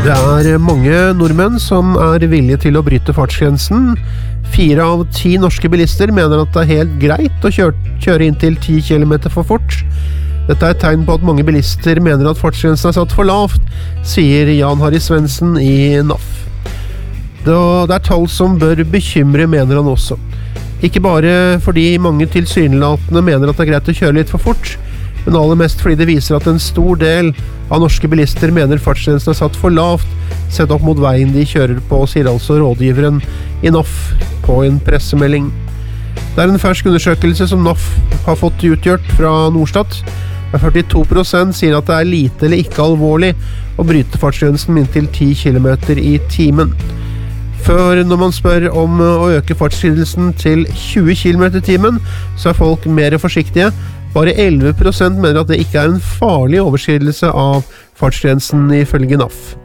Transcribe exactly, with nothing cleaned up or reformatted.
Det er mange nordmenn som er villige til å bryte fartsgrensen. Fire av ti norske bilister mener at det er helt greit å kjøre, kjøre inn til ti kilometer for fort. Dette er et tegn på at mange bilister mener at fartsgrensen er satt for lavt, sier Jan Harry Svendsen i N A F. Det er tall som bør bekymre, mener han også. Ikke bare fordi mange tilsynelatende mener at det er greit å kjøre litt for fort, men aller mest fordi det viser at en stor del av norske bilister mener fartsgrensen er satt for lavt, sett opp mot veien de kjører på, sier altså rådgiveren i N A F på en pressemelding. Det er en fersk undersøkelse som N A F har fått utgjort fra Norstat. førtito prosent sier at det er lite eller ikke alvorlig å bryte fartsgrensen med inntil ti kilometer i timen. Før når man spør om å øke fartsgrensen til tjue kilometer i timen, så er folk mer forsiktige. Bare elleve prosent mener at det ikke er en farlig overskridelse av fartsgrensen ifølge N A F.